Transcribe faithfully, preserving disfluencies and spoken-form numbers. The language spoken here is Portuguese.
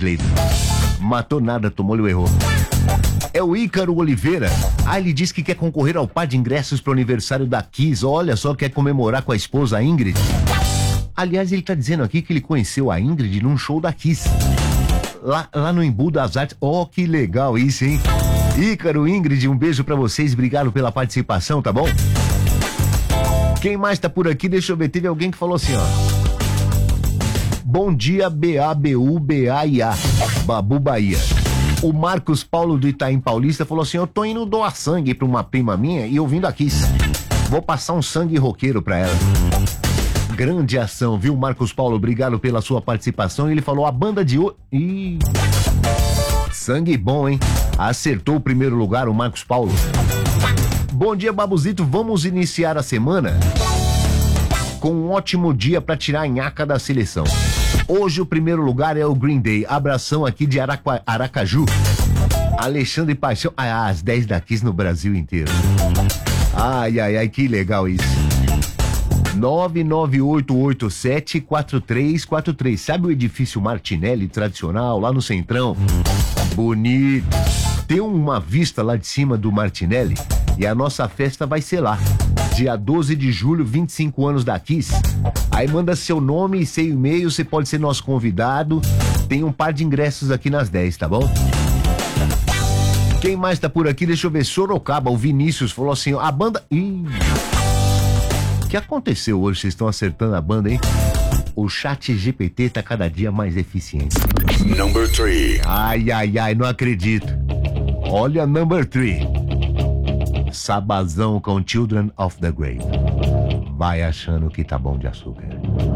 Slater. Matou nada, tomou-lhe o erro. É o Ícaro Oliveira. Ah, ele disse que quer concorrer ao par de ingressos pro aniversário da Kiss. Olha só, quer comemorar com a esposa Ingrid. Aliás, ele tá dizendo aqui que ele conheceu a Ingrid num show da Kiss. Lá, lá no Embu das Artes. Oh, que legal isso, hein? Ícaro, Ingrid, um beijo pra vocês. Obrigado pela participação, tá bom? Quem mais tá por aqui? Deixa eu ver. Teve alguém que falou assim, ó. Bom dia, B A B U B A I A. Babu Bahia. O Marcos Paulo do Itaim Paulista falou assim, eu tô indo doar sangue pra uma prima minha e ouvindo a Kiss. Vou passar um sangue roqueiro pra ela. Grande ação, viu, Marcos Paulo? Obrigado pela sua participação. Ele falou, a banda de hoje... Ih... Sangue bom, hein? Acertou o primeiro lugar o Marcos Paulo. Bom dia, Babuzito. Vamos iniciar a semana com um ótimo dia pra tirar a nhaca da seleção. Hoje o primeiro lugar é o Green Day. Abração aqui de Araca... Aracaju. Alexandre Paixão. Ah, às dez da Kiss no Brasil inteiro. Ai, ai, ai, que legal isso. nove nove oito oito sete quatro três quatro três. Sabe o edifício Martinelli tradicional lá no Centrão? Bonito. Tem uma vista lá de cima do Martinelli e a nossa festa vai ser lá. Dia doze de julho, vinte e cinco anos da Kiss. Aí manda seu nome e seu e-mail, você pode ser nosso convidado. Tem um par de ingressos aqui nas dez, tá bom? Quem mais tá por aqui? Deixa eu ver. Sorocaba, o Vinícius falou assim, a banda... Ih... O que aconteceu hoje? Vocês estão acertando a banda, hein? O chat G P T tá cada dia mais eficiente. Number three. Ai, ai, ai, não acredito. Olha, number three. Sabazão com Children of the Grave. Vai achando que tá bom de açúcar.